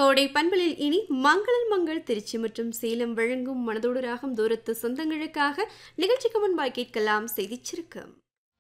கோடை பண்பலில் இனி மங்களன் மங்கள் திருச்சி மற்றும் சேலம் வழங்கும் மனதோடு ராகம் தூரத்து சொந்தங்களுக்காக நிகழ்ச்சிக்கு முன்பாய் கேட்கலாம் செய்திச் சுருக்கம்.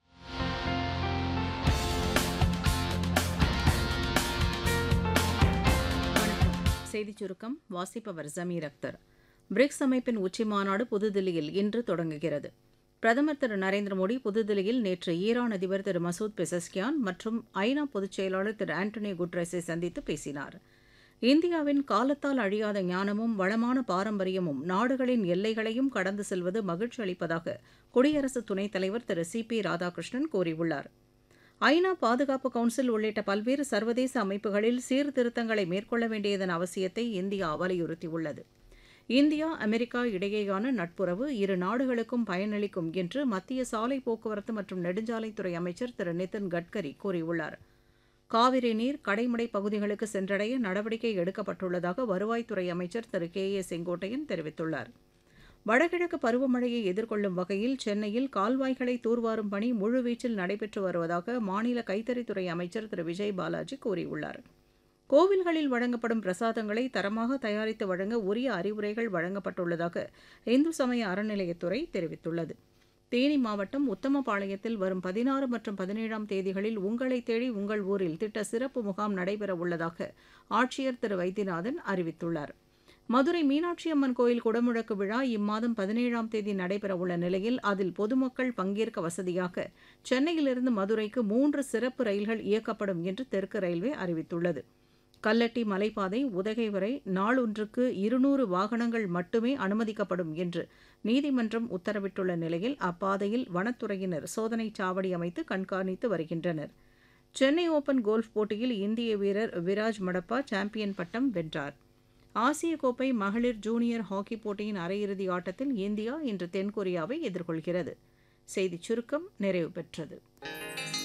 செய்திச் சுருக்கம் வாசிப்பவர் ஜமீர் அக்தர். பிரிக்ஸ் அமைப்பின் உச்சி மாநாடு புதுதில்லியில் இன்று தொடங்குகிறது. பிரதமர் திரு நரேந்திர மோடி புதுதில்லியில் நேற்று ஈரான் அதிபர் திரு மசூத் பெசஸ்கியான் மற்றும் ஐநா பொதுச் செயலாளர் திரு ஆண்டனியோ குட்ரஸை சந்தித்து பேசினார். இந்தியாவின் காலத்தால் அழியாத ஞானமும் வளமான பாரம்பரியமும் நாடுகளின் எல்லைகளையும் கடந்து செல்வது மகிழ்ச்சி அளிப்பதாக குடியரசு துணைத் தலைவர் திரு சி.பி. ராதாகிருஷ்ணன் கூறியுள்ளார். ஐநா பாதுகாப்பு கவுன்சில் உள்ளிட்ட பல்வேறு சர்வதேச அமைப்புகளில் சீர்திருத்தங்களை மேற்கொள்ள வேண்டியதன் அவசியத்தை இந்தியா வலியுறுத்தியுள்ளது. இந்தியா அமெரிக்கா இடையேயான நட்புறவு இரு நாடுகளுக்கும் பயனளிக்கும் என்று மத்திய சாலை போக்குவரத்து மற்றும் நெடுஞ்சாலைத்துறை அமைச்சர் திரு நிதின் கட்கரி கூறியுள்ளார். காவிரி நீர் கடைமடை பகுதிகளுக்கு சென்றடைய நடவடிக்கை எடுக்கப்பட்டுள்ளதாக வருவாய்த்துறை அமைச்சர் திரு கே.ஏ. செங்கோட்டையன் தெரிவித்துள்ளார். வடகிழக்கு பருவமழையை எதிர்கொள்ளும் வகையில் சென்னையில் கால்வாய்களை தூர்வாரும் பணி முழுவீச்சில் நடைபெற்று வருவதாக மாநில கைத்தறித்துறை அமைச்சர் திரு விஜய் பாலாஜி கூறியுள்ளார். கோவில்களில் வழங்கப்படும் பிரசாதங்களை தரமாக தயாரித்து வழங்க உரிய அறிவுரைகள் வழங்கப்பட்டுள்ளதாக இந்து சமய அறநிலையத்துறை தெரிவித்துள்ளது. தேனி மாவட்டம் உத்தமபாளையத்தில் வரும் 16 மற்றும் 17ஆம் தேதிகளில் உங்களை தேடி உங்கள் ஊரில் திட்ட சிறப்பு முகாம் நடைபெறவுள்ளதாக ஆட்சியர் திரு வைத்தியநாதன் அறிவித்துள்ளார். மதுரை மீனாட்சி அம்மன் கோயில் குடமுழக்கு விழா இம்மாதம் 17ஆம் தேதி நடைபெறவுள்ள நிலையில் அதில் பொதுமக்கள் பங்கேற்க வசதியாக சென்னையிலிருந்து மதுரைக்கு 3 சிறப்பு ரயில்கள் இயக்கப்படும் என்று தெற்கு ரயில்வே அறிவித்துள்ளது. கல்லட்டி மலைப்பாதை உதகை வரை நாளொன்றுக்கு 200 வாகனங்கள் மட்டுமே அனுமதிக்கப்படும் என்று நீதிமன்றம் உத்தரவிட்டுள்ள நிலையில் அப்பாதையில் வனத்துறையினர் சோதனை சாவடி அமைத்து கண்காணித்து வருகின்றனர். சென்னை ஓபன் கோல்ஃப் போட்டியில் இந்திய வீரர் விராஜ் மடப்பா சாம்பியன் பட்டம் வென்றார். ஆசிய கோப்பை மகளிர் ஜூனியர் ஹாக்கி போட்டியின் அரையிறுதி ஆட்டத்தில் இந்தியா இன்று தென்கொரியாவை எதிர்கொள்கிறது. செய்திச் சுருக்கம் நிறைவு பெற்றது.